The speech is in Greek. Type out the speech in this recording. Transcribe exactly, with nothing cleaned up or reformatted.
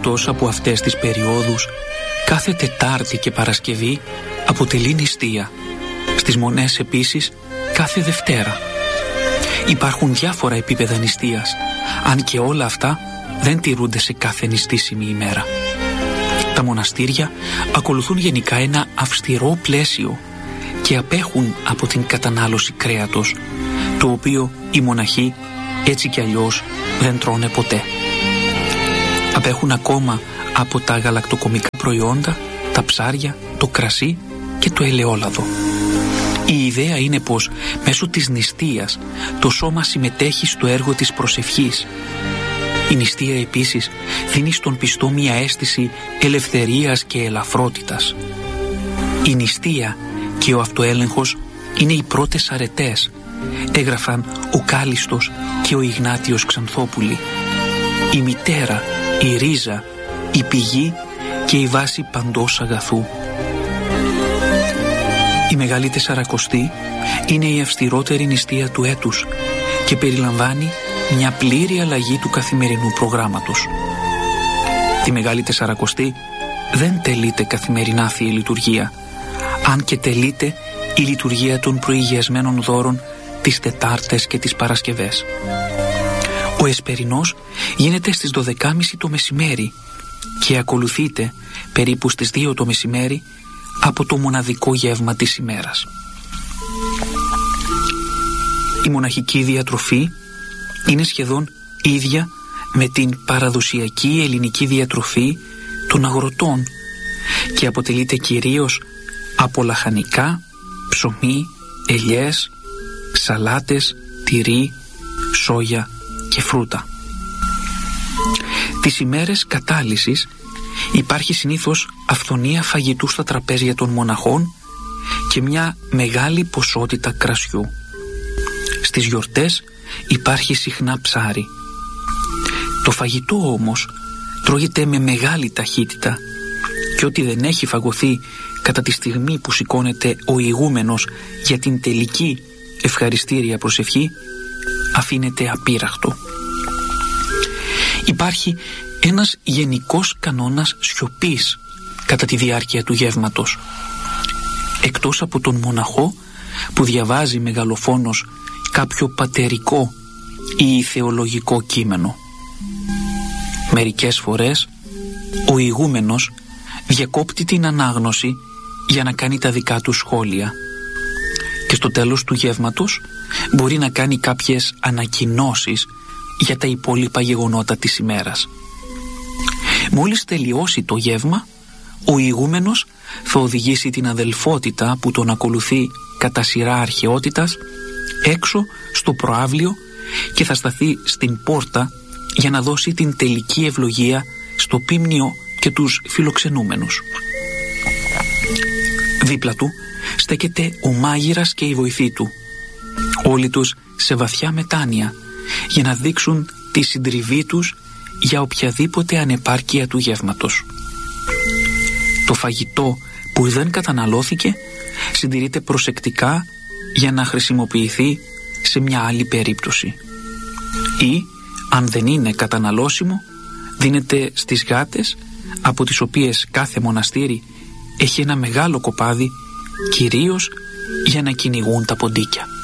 Εκτός από αυτές τις περιόδους, κάθε Τετάρτη και Παρασκευή αποτελεί νηστεία. Στις μονές επίσης κάθε Δευτέρα. Υπάρχουν διάφορα επίπεδα νηστείας, αν και όλα αυτά δεν τηρούνται σε κάθε νηστήσιμη ημέρα. Τα μοναστήρια ακολουθούν γενικά ένα αυστηρό πλαίσιο και απέχουν από την κατανάλωση κρέατος, το οποίο οι μοναχοί έτσι κι αλλιώς δεν τρώνε ποτέ. Απέχουν ακόμα από τα γαλακτοκομικά προϊόντα, τα ψάρια, το κρασί και το ελαιόλαδο. Η ιδέα είναι πως μέσω της νηστείας το σώμα συμμετέχει στο έργο της προσευχής. Η νηστεία επίσης δίνει στον πιστό μια αίσθηση ελευθερίας και ελαφρότητας. Η νηστεία και ο αυτοέλεγχος είναι οι πρώτες αρετές, έγραφαν ο Κάλιστος και ο Ιγνάτιος Ξανθόπουλοι. Η μητέρα, η ρίζα, η πηγή και η βάση παντός αγαθού. Η Μεγάλη Τεσσαρακοστή είναι η αυστηρότερη νηστεία του έτους και περιλαμβάνει μια πλήρη αλλαγή του καθημερινού προγράμματος. Τη Μεγάλη Τεσσαρακοστή δεν τελείται καθημερινά Θεία Λειτουργία, αν και τελείται η λειτουργία των προηγιασμένων δώρων τις Τετάρτες και τις Παρασκευές. Ο Εσπερινός γίνεται στις δώδεκα και μισή το μεσημέρι και ακολουθείται περίπου στις δύο το μεσημέρι από το μοναδικό γεύμα της ημέρας. Η μοναχική διατροφή είναι σχεδόν ίδια με την παραδοσιακή ελληνική διατροφή των αγροτών και αποτελείται κυρίως από λαχανικά, ψωμί, ελιές, σαλάτες, τυρί, σόγια και φρούτα. Τις ημέρες κατάλυσης υπάρχει συνήθως αυθονία φαγητού στα τραπέζια των μοναχών και μια μεγάλη ποσότητα κρασιού. Στις γιορτές υπάρχει συχνά ψάρι. Το φαγητό όμως τρώγεται με μεγάλη ταχύτητα και ό,τι δεν έχει φαγωθεί κατά τη στιγμή που σηκώνεται ο ηγούμενος για την τελική ευχαριστήρια προσευχή αφήνεται απείραχτο. Υπάρχει ένας γενικός κανόνας σιωπής κατά τη διάρκεια του γεύματος, εκτός από τον μοναχό που διαβάζει μεγαλοφόνος κάποιο πατερικό ή θεολογικό κείμενο. Μερικές φορές ο ηγούμενος διακόπτει την ανάγνωση για να κάνει τα δικά του σχόλια και στο τέλος του γεύματος μπορεί να κάνει κάποιες ανακοινώσεις για τα υπόλοιπα γεγονότα της ημέρας. Μόλις τελειώσει το γεύμα, ο ηγούμενος θα οδηγήσει την αδελφότητα που τον ακολουθεί κατά σειρά αρχαιότητας έξω στο προαύλιο και θα σταθεί στην πόρτα για να δώσει την τελική ευλογία στο πίμνιο και τους φιλοξενούμενους. Δίπλα του στέκεται ο μάγειρας και η βοηθή του, όλοι τους σε βαθιά μετάνοια για να δείξουν τη συντριβή τους για οποιαδήποτε ανεπάρκεια του γεύματος. Το φαγητό που δεν καταναλώθηκε συντηρείται προσεκτικά για να χρησιμοποιηθεί σε μια άλλη περίπτωση ή, αν δεν είναι καταναλώσιμο, δίνεται στις γάτες, από τις οποίες κάθε μοναστήρι έχει ένα μεγάλο κοπάδι, κυρίως για να κυνηγούν τα ποντίκια.